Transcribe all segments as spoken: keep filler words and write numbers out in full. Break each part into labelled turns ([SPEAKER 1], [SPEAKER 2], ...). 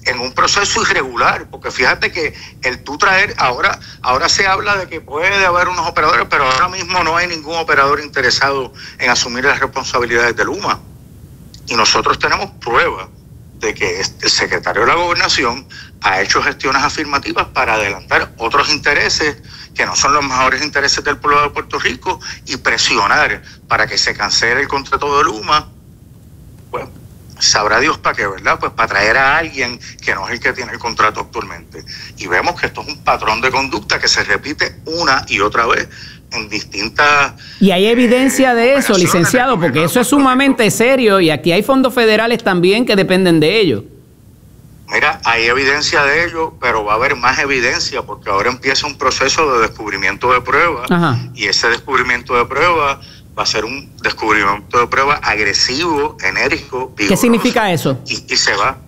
[SPEAKER 1] en un proceso irregular, porque fíjate que el tú traer, ahora, ahora se habla de que puede haber unos operadores, pero ahora mismo no hay ningún operador interesado en asumir las responsabilidades de Luma. Y nosotros tenemos pruebas de que el secretario de la Gobernación ha hecho gestiones afirmativas para adelantar otros intereses que no son los mejores intereses del pueblo de Puerto Rico y presionar para que se cancele el contrato de Luma. Pues sabrá Dios para qué, ¿verdad? Pues para traer a alguien que no es el que tiene el contrato actualmente. Y vemos que esto es un patrón de conducta que se repite una y otra vez en distintas...
[SPEAKER 2] Y hay evidencia eh, de eso, licenciado, porque eso es sumamente serio y aquí hay fondos federales también que dependen de ello.
[SPEAKER 1] Mira, hay evidencia de ello, pero va a haber más evidencia porque ahora empieza un proceso de descubrimiento de pruebas. Ajá. Y ese descubrimiento de pruebas va a ser un descubrimiento de pruebas agresivo, enérgico, vigoroso.
[SPEAKER 2] ¿Qué significa eso?
[SPEAKER 1] Y, y se va.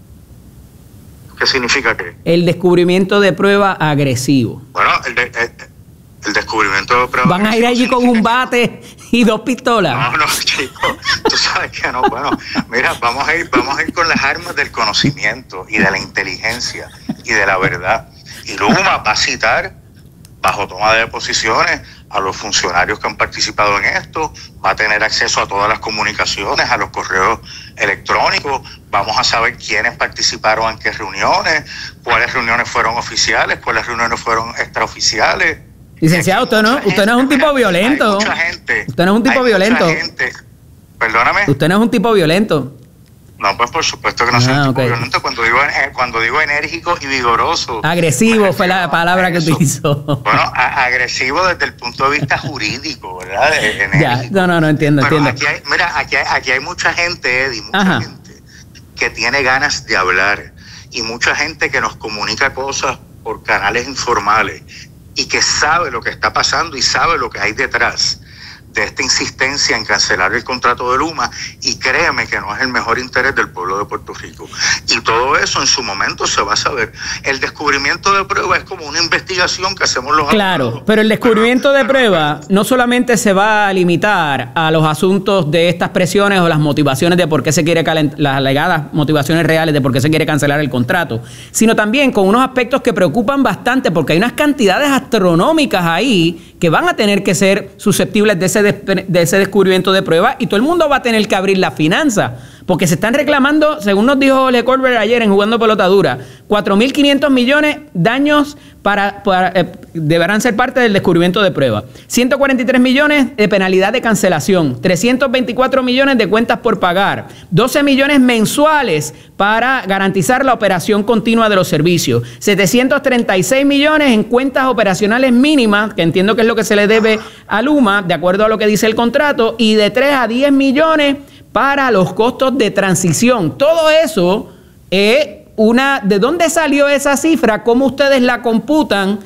[SPEAKER 1] ¿Qué significa qué?
[SPEAKER 2] El descubrimiento de prueba agresivo.
[SPEAKER 1] Bueno, el, de, el, el descubrimiento de prueba...
[SPEAKER 2] ¿Van a ir allí con un bate y dos pistolas?
[SPEAKER 1] No, no, chico, tú sabes que no. Bueno, mira, vamos a ir, vamos a ir con las armas del conocimiento y de la inteligencia y de la verdad. Y Luma va a citar, bajo toma de deposiciones, a los funcionarios que han participado en esto, va a tener acceso a todas las comunicaciones, a los correos electrónicos, vamos a saber quiénes participaron en qué reuniones, cuáles reuniones fueron oficiales, cuáles reuniones fueron extraoficiales.
[SPEAKER 2] Licenciado, usted no, usted no es un tipo violento.
[SPEAKER 1] Hay mucha gente.
[SPEAKER 2] Usted no es un tipo
[SPEAKER 1] hay
[SPEAKER 2] violento.
[SPEAKER 1] Mucha gente. Perdóname.
[SPEAKER 2] Usted no es un tipo violento.
[SPEAKER 1] No, pues por supuesto que no soy ah, un tipo okay. violento. Cuando digo, eh, cuando digo enérgico y vigoroso.
[SPEAKER 2] Agresivo pues, fue la palabra que utilizó.
[SPEAKER 1] Bueno, a, agresivo desde el punto de vista jurídico, ¿verdad? De,
[SPEAKER 2] ya, no, no, no entiendo,
[SPEAKER 1] Pero
[SPEAKER 2] entiendo.
[SPEAKER 1] Aquí hay, mira, aquí hay, aquí hay mucha gente, Eddie, mucha Ajá. gente que tiene ganas de hablar y mucha gente que nos comunica cosas por canales informales y que sabe lo que está pasando y sabe lo que hay detrás de esta insistencia en cancelar el contrato de Luma, y créeme que no es el mejor interés del pueblo de Puerto Rico. Y todo eso en su momento se va a saber. El descubrimiento de prueba es como una investigación que hacemos los
[SPEAKER 2] Claro,
[SPEAKER 1] abogados.
[SPEAKER 2] pero el descubrimiento de prueba no solamente se va a limitar a los asuntos de estas presiones o las motivaciones de por qué se quiere calentar, las alegadas motivaciones reales de por qué se quiere cancelar el contrato, sino también con unos aspectos que preocupan bastante porque hay unas cantidades astronómicas ahí que van a tener que ser susceptibles de ese de ese descubrimiento de prueba y todo el mundo va a tener que abrir la finanza porque se están reclamando, según nos dijo Le Corbett ayer en Jugando Pelota Dura, cuatro mil quinientos millones daños para, para eh, deberán ser parte del descubrimiento de prueba, ciento cuarenta y tres millones de penalidad de cancelación, trescientos veinticuatro millones de cuentas por pagar, doce millones mensuales para garantizar la operación continua de los servicios, setecientos treinta y seis millones en cuentas operacionales mínimas, que entiendo que es lo que se le debe a Luma, de acuerdo a lo que dice el contrato, y de tres a diez millones para los costos de transición. Todo eso es una... ¿De dónde salió esa cifra? ¿Cómo ustedes la computan?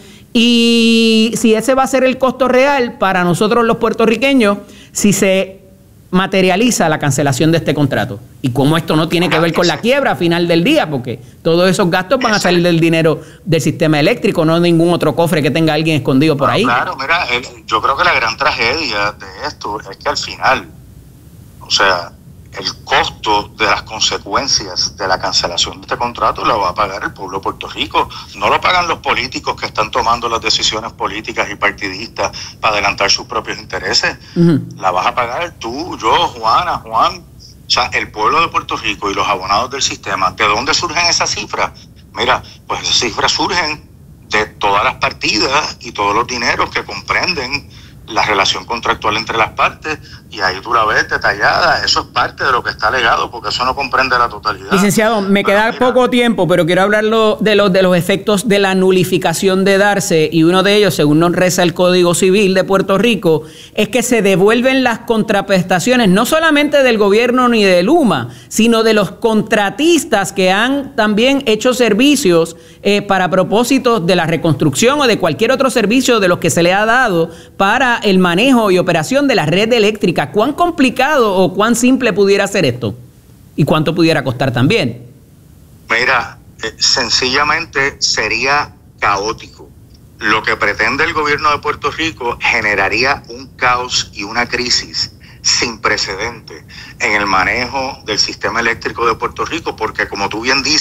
[SPEAKER 2] Y si ese va a ser el costo real para nosotros los puertorriqueños, si se materializa la cancelación de este contrato. Y cómo esto no tiene que ver con la quiebra a final del día, porque todos esos gastos van a salir del dinero del sistema eléctrico, no de ningún otro cofre que tenga alguien escondido por ahí.
[SPEAKER 1] Claro, mira, yo creo que la gran tragedia de esto es que al final, o sea, el costo de las consecuencias de la cancelación de este contrato lo va a pagar el pueblo de Puerto Rico. No lo pagan los políticos que están tomando las decisiones políticas y partidistas para adelantar sus propios intereses. Uh-huh. La vas a pagar tú, yo, Juana, Juan, o sea, el pueblo de Puerto Rico y los abonados del sistema. ¿De dónde surgen esas cifras? Mira, pues esas cifras surgen de todas las partidas y todos los dineros que comprenden la relación contractual entre las partes, y ahí tú la ves detallada. Eso es parte de lo que está alegado, porque eso no comprende la totalidad.
[SPEAKER 2] Licenciado, me queda mira, poco tiempo, pero quiero hablarlo de los, de los efectos de la nulificación de darse, y uno de ellos, según nos reza el Código Civil de Puerto Rico, es que se devuelven las contraprestaciones, no solamente del gobierno ni de Luma, sino de los contratistas que han también hecho servicios eh, para propósitos de la reconstrucción o de cualquier otro servicio de los que se le ha dado para el manejo y operación de la red eléctrica. ¿Cuán complicado o cuán simple pudiera ser esto? ¿Y cuánto pudiera costar también?
[SPEAKER 1] Mira, eh, sencillamente sería caótico. Lo que pretende el gobierno de Puerto Rico generaría un caos y una crisis sin precedente en el manejo del sistema eléctrico de Puerto Rico, porque como tú bien dices,